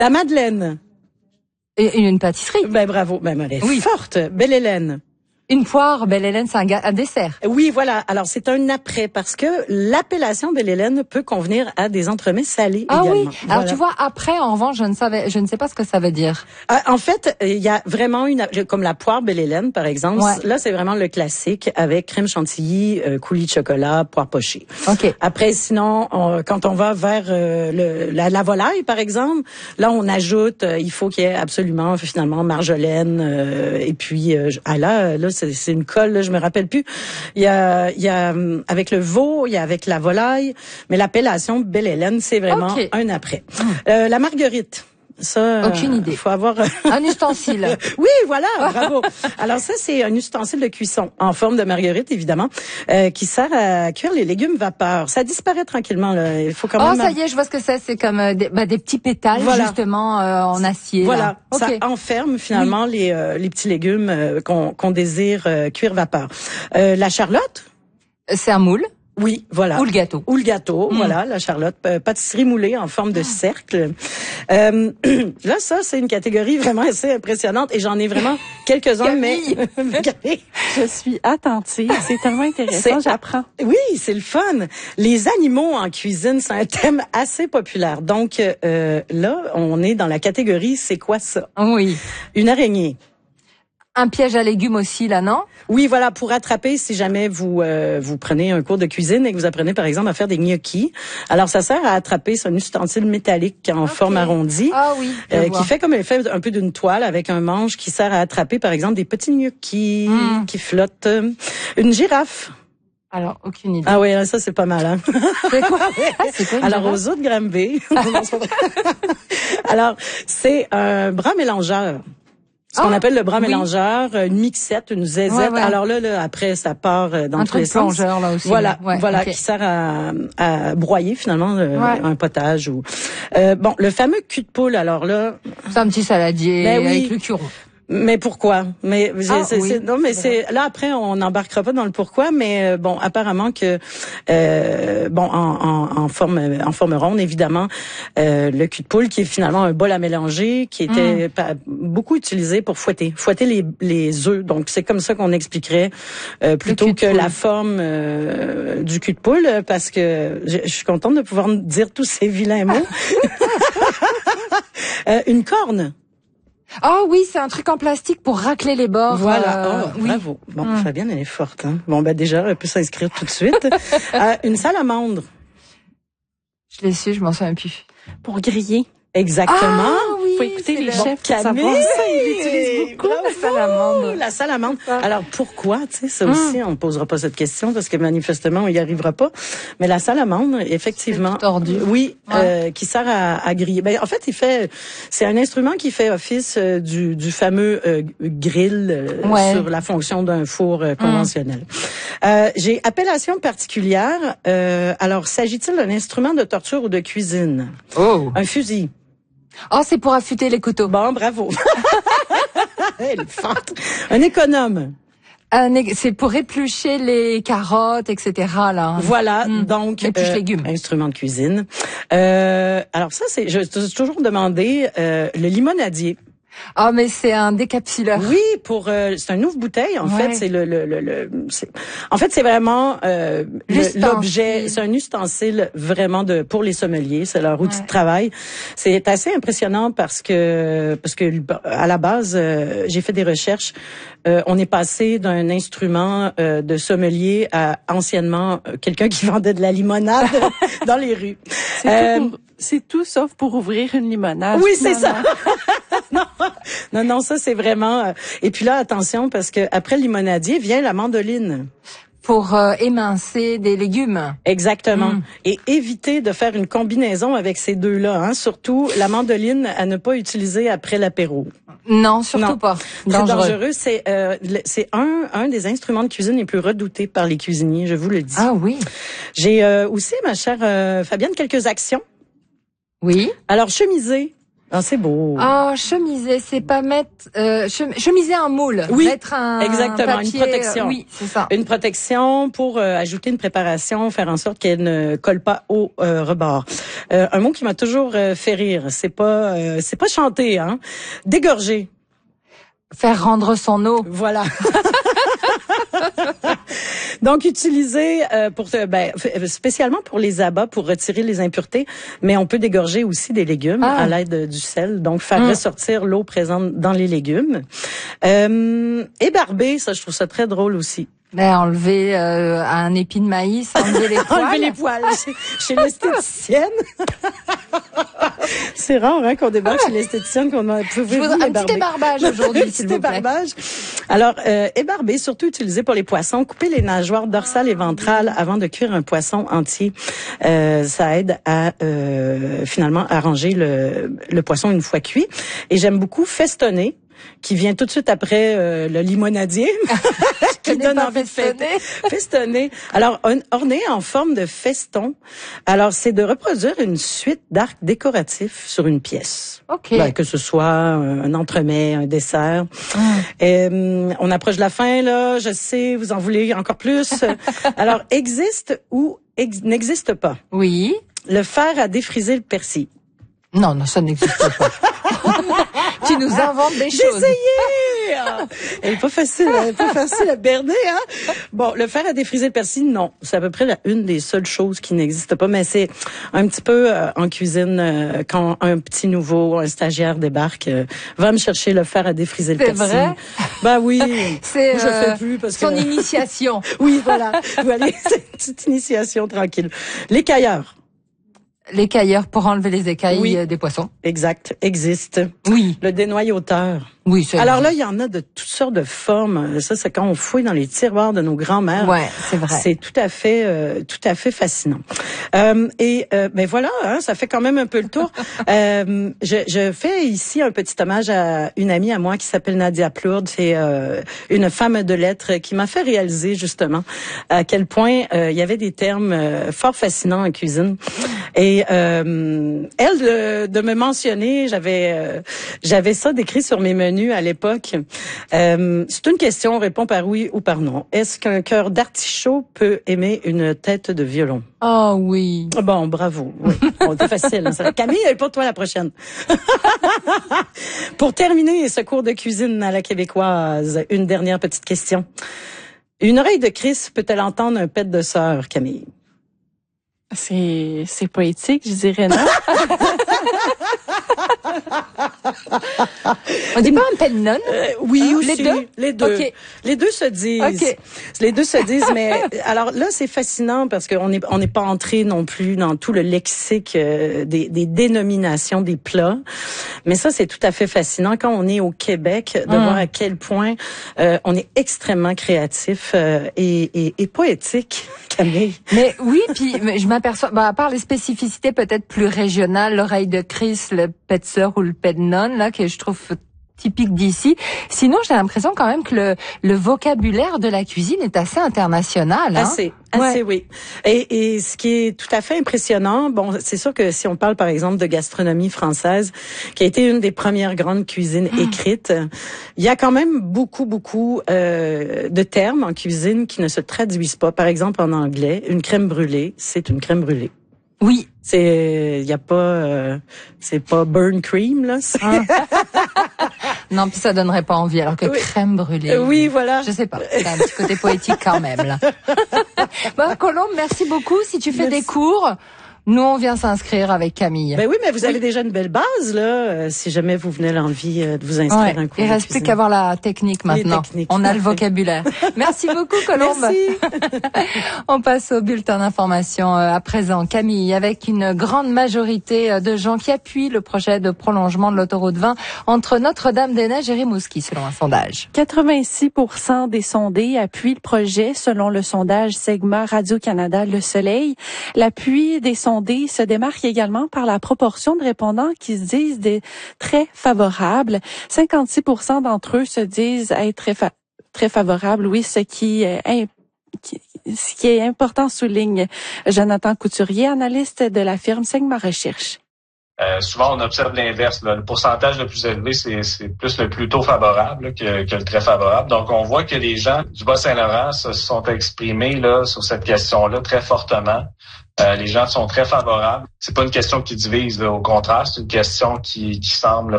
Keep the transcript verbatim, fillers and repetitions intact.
La Madeleine. Et une pâtisserie. Ben bravo, ben elle est Oui. forte. Belle Hélène. Une poire, Belle Hélène, c'est un, ga- un dessert. Oui, voilà. Alors, c'est un après parce que l'appellation Belle Hélène peut convenir à des entremets salés Ah également. oui. Alors Voilà. tu vois, après, en revanche, je ne savais, je ne sais pas ce que ça veut dire. Ah, en fait, il y a vraiment une, comme la poire Belle Hélène, par exemple. Ouais. Là, c'est vraiment le classique avec crème chantilly, euh, coulis de chocolat, poire pochée. Ok. Après, sinon, on- quand on va vers euh, le, la, la volaille, par exemple, là, on ajoute, euh, il faut qu'il y ait absolument, finalement, marjolaine, euh, et puis, euh, ah là, là, c'est, c'est une colle, là, je me rappelle plus. Il y a, il y a hum, avec le veau, il y a avec la volaille, mais l'appellation Belle Hélène, c'est vraiment Ok. un après. Euh, la marguerite. Ça, Aucune idée. Il faut avoir. Un ustensile. Oui, voilà, bravo. Alors ça, c'est un ustensile de cuisson en forme de marguerite, évidemment, euh, qui sert à cuire les légumes vapeur. Ça disparaît tranquillement. Là. Il faut quand Oh, même. ça y est, je vois ce que c'est. C'est comme euh, des, bah, des petits pétales, Voilà. justement, euh, en acier. Voilà, là. ça Ok. enferme finalement les euh, les petits légumes euh, qu'on qu'on désire euh, cuire vapeur. Euh, la charlotte. C'est un moule. Oui, voilà. Ou le gâteau. Ou le gâteau, Mm. voilà, la charlotte, euh, pâtisserie moulée en forme de cercle. Euh, là, ça, c'est une catégorie vraiment assez impressionnante et j'en ai vraiment quelques-uns, mais... Je suis attentive. C'est tellement intéressant. C'est- J'apprends. Oui, c'est le fun. Les animaux en cuisine, c'est un thème assez populaire. Donc euh, là, on est dans la catégorie, c'est quoi ça? Oui. Une araignée. Un piège à légumes aussi, là, non? Oui, voilà, pour attraper, si jamais vous euh, vous prenez un cours de cuisine et que vous apprenez, par exemple, à faire des gnocchis. Alors, ça sert à attraper, c'est un ustensile métallique en forme arrondie. Ah oui, je Euh, vois. qui fait comme l'effet un peu d'une toile avec un manche qui sert à attraper, par exemple, des petits gnocchis Mm. qui flottent. Une girafe. Alors, aucune idée. Ah oui, ça, c'est pas mal, hein? C'est quoi? Ah, c'est quoi une Alors, girafe? aux autres Granby. Alors, c'est un bras mélangeur. Ce qu'on Ah, appelle le bras oui. mélangeur, une mixette, une zézette. Ouais, ouais. Alors là, là, après, ça part euh, dans Un tous truc les sens. plongeur, là aussi. Voilà, Ouais, voilà, ok. qui sert à, à broyer finalement euh, Ouais. un potage ou. Euh, bon, le fameux cul de poule. Alors là, C'est un petit saladier Ben oui. avec le curon. mais pourquoi? Mais j'ai- Ah, c'est, oui, c'est- non, mais c'est c'est là après on n'embarquera pas dans le pourquoi, mais euh, bon, apparemment que euh, bon en, en, en forme en forme ronde évidemment euh, le cul de poule qui est finalement un bol à mélanger qui était Mm. pas- beaucoup utilisé pour fouetter fouetter les les œufs. Donc c'est comme ça qu'on expliquerait euh, plutôt cul de que poule. la forme euh, du cul de poule parce que je, je suis contente de pouvoir dire tous ces vilains mots. Euh, une corne. Ah oui, c'est un truc en plastique pour racler les bords. Voilà, euh, oh, oui. bravo. Bon, Hum. Fabienne, elle est forte. Hein? Bon, ben déjà, elle peut s'inscrire tout de suite. Euh, une salamandre. Je l'ai su, je m'en souviens plus. Pour griller. Exactement. Ah oui, Faut écouter c'est les le- chefs pour Camille, savoir ça. Ils l'utilisent beaucoup. bravo, la salamandre. La salamandre. Alors pourquoi, tu sais, ça Hum. aussi, on ne posera pas cette question parce que manifestement, on y arrivera pas. Mais la salamandre, effectivement, C'est tout tordu. oui, Ouais. euh, qui sert à, à griller. Ben, en fait, il fait, c'est un instrument qui fait office euh, du, du fameux euh, grill euh, Ouais. sur la fonction d'un four euh, conventionnel. Euh, j'ai appellation particulière. Euh, alors, s'agit-il d'un instrument de torture ou de cuisine? Oh. Un fusil. Oh, c'est pour affûter les couteaux. Bon, bravo. Elle est forte. Un économe. Un ég- c'est pour éplucher les carottes, et cetera. Là. Voilà, Mm. donc Épluche légumes. instrument de cuisine. Euh, alors ça, c'est, je me suis toujours demandé euh, le limonadier. Ah, mais c'est un décapsuleur. Oui, pour euh, c'est un ouvre-bouteille. En Ouais. fait, c'est le le le. le c'est, en fait, c'est vraiment euh, le- L'ustensile. l'objet. C'est un ustensile vraiment de pour les sommeliers. C'est leur outil Ouais. de travail. C'est assez impressionnant parce que parce que à la base, euh, j'ai fait des recherches. Euh, on est passé d'un instrument euh, de sommelier à anciennement euh, quelqu'un qui vendait de la limonade dans les rues. C'est Euh, tout, pour- c'est tout sauf pour ouvrir une limonade. oui, c'est finalement. ça. non, non, non, ça c'est vraiment. euh, Et puis là, attention, parce que après le limonadier vient la mandoline. Pour euh, émincer des légumes. Exactement. Mm. Et éviter de faire une combinaison avec ces deux-là. Hein. Surtout la mandoline à ne pas utiliser après l'apéro. Non, surtout Non. pas. Très Dangereux. dangereux. C'est euh, le- c'est un un des instruments de cuisine les plus redoutés par les cuisiniers. Je vous le dis. Ah oui. J'ai euh, aussi, ma chère euh, Fabienne, quelques actions. Oui. Alors chemiser. Ah, c'est beau. Ah, chemiser, c'est pas mettre euh, chem- chemiser un moule, Oui, mettre un exactement, papier, une protection. euh, oui, c'est ça. Une protection pour euh, ajouter une préparation, faire en sorte qu'elle ne colle pas au euh, rebord. Euh, un mot qui m'a toujours euh, fait rire, c'est pas euh, c'est pas chanter, hein. Dégorger. Faire rendre son eau. Voilà. Donc, utiliser euh, pour ben, spécialement pour les abats, pour retirer les impuretés, mais on peut dégorger aussi des légumes ah. à l'aide du sel, donc faire mm. ressortir l'eau présente dans les légumes. Euh, ébarber, ça, je trouve ça très drôle aussi. Ben, enlever euh, un épi de maïs, enlever les poils. enlever les poils chez, chez l'esthéticienne. C'est rare hein, qu'on débarque ah. chez l'esthéticienne qu'on a. Je voudrais un petit débarbage aujourd'hui, s'il vous plaît. Alors, euh, ébarber, surtout utilisé pour les poissons. Couper les nageoires dorsales et ventrales avant de cuire un poisson entier. Euh, ça aide à euh, finalement arranger le, le poisson une fois cuit. Et j'aime beaucoup festonner, qui vient tout de suite après euh, le limonadier, qui donne envie de fêter. Festonner. Alors, un, orné en forme de feston. Alors, c'est de reproduire une suite d'arcs décoratifs sur une pièce. OK. Ben, que ce soit un entremets, un dessert. Mm. Et, um, on approche de la fin, là. Je sais, vous en voulez encore plus. Alors, existe ou ex- n'existe pas? Oui. Le fer à défriser le persil. Non, non, ça n'existe pas. Tu nous inventes des choses. D'essayer! Elle est pas facile, elle est pas facile à berner, hein? Bon, le fer à défriser le persil, non. C'est à peu près la, une des seules choses qui n'existe pas, mais c'est un petit peu euh, en cuisine, euh, quand un petit nouveau, un stagiaire débarque, euh, va me chercher le fer à défriser le c'est persil. C'est vrai? Ben oui. C'est, Moi, je euh, fais plus parce son que... initiation. Oui, voilà. Voilà, c'est une petite initiation tranquille. L'écailleur. L'écailleur pour enlever les écailles oui. des poissons. Exact, existe. Oui. Le dénoyauteur. Oui, c'est Alors existe. là, il y en a de toutes sortes de formes. Ça, c'est quand on fouille dans les tiroirs de nos grands-mères. Ouais, c'est vrai. C'est tout à fait, euh, tout à fait fascinant. Euh, et euh, ben voilà, hein, ça fait quand même un peu le tour. euh, je, je fais ici un petit hommage à une amie à moi qui s'appelle Nadia Plourde. C'est euh, une femme de lettres qui m'a fait réaliser justement à quel point euh, il y avait des termes euh, fort fascinants en cuisine. Et euh, elle de, de me mentionner, j'avais euh, j'avais ça décrit sur mes menus à l'époque. Euh, c'est une question, on répond par oui ou par non. Est-ce qu'un cœur d'artichaut peut aimer une tête de violon? Ah oh, oui. Bon, bravo. Oui. Bon, c'est facile. Hein, Camille, elle est pour toi la prochaine. Pour terminer ce cours de cuisine à la québécoise, une dernière petite question. Une oreille de Chris peut-elle entendre un pet de sœur, Camille? C'est, c'est poétique, je dirais non. On dit pas un pet de nonne? Euh, oui, hein? aussi. Les deux? Les deux. Okay. Les deux se disent. Okay. Les deux se disent, mais alors là, c'est fascinant parce qu'on n'est on n'est pas entré non plus dans tout le lexique euh, des, des dénominations des plats. Mais ça, c'est tout à fait fascinant quand on est au Québec de mmh. voir à quel point euh, on est extrêmement créatif euh, et, et, et poétique, Camille. Mais oui, puis je m'aperçois, bah, à part les spécificités peut-être plus régionales, l'oreille de Chris, le pet de sœur ou le pet de nonne, là, que je trouve typique d'ici. Sinon, j'ai l'impression quand même que le, le vocabulaire de la cuisine est assez international. Hein? Assez, assez, ouais. oui. Et, et ce qui est tout à fait impressionnant, bon, c'est sûr que si on parle par exemple de gastronomie française, qui a été une des premières grandes cuisines mmh. écrites, il y a quand même beaucoup, beaucoup euh, de termes en cuisine qui ne se traduisent pas. Par exemple, en anglais, une crème brûlée, c'est une crème brûlée. Oui. C'est, il y a pas, euh, c'est pas burn cream là. Ah. Non, puis ça donnerait pas envie. Alors que oui. crème brûlée. Oui, voilà. Je sais pas. C'est un petit côté poétique quand même là. Bon, Colombe, merci beaucoup. Si tu fais merci. des cours. Nous, on vient s'inscrire avec Camille. Ben oui, mais vous avez oui. déjà une belle base, là, euh, si jamais vous venez l'envie euh, de vous inscrire ouais. un cours. Il reste plus qu'à avoir la technique maintenant. On a le vocabulaire. Merci beaucoup, Colombe. Merci. On passe au bulletin d'information euh, à présent. Camille, avec une grande majorité de gens qui appuient le projet de prolongement de l'autoroute vingt entre Notre-Dame-des-Neiges et Rimouski, selon un sondage. quatre-vingt-six pour cent des sondés appuient le projet, selon le sondage Segma Radio-Canada Le Soleil. L'appui des sondés se démarque également par la proportion de répondants qui se disent des très favorables. cinquante-six pour cent d'entre eux se disent être très, fa- très favorables, oui, ce qui est Qui, ce qui est important, souligne Jonathan Couturier, analyste de la firme Segma Recherche. Euh, souvent, on observe l'inverse. Là. Le pourcentage le plus élevé, c'est, c'est plus le plutôt favorable là, que, que le très favorable. Donc, on voit que les gens du Bas-Saint-Laurent se sont exprimés là sur cette question-là très fortement. Euh, les gens sont très favorables. C'est pas une question qui divise, là. Au contraire, c'est une question qui, qui semble